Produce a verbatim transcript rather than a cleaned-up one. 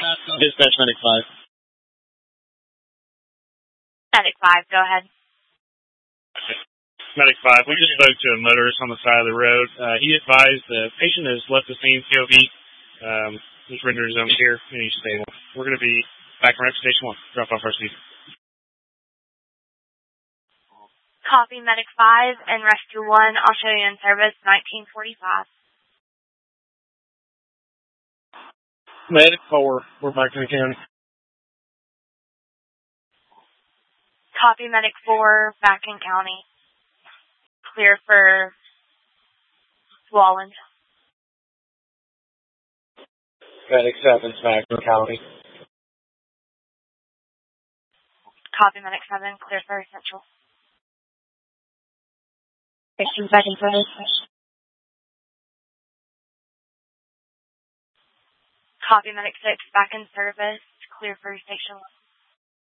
Dispatch Medic five. Medic five, go ahead. Medic five, we just spoke to a motorist on the side of the road. Uh, he advised the patient has left the scene, C O V. Um, he's rendered his own care, and he's stable. We're going to be back around Station one. Drop off our seat. Copy Medic five and Rescue one. I'll show you in service nineteen forty-five. Medic four, we're back in the county. Copy Medic four, back in county. Clear for Wallen. Medic seven's back in county. Copy Medic seven, clear for Central. Station back in service. Copy Medic six, back in service, clear for Station one.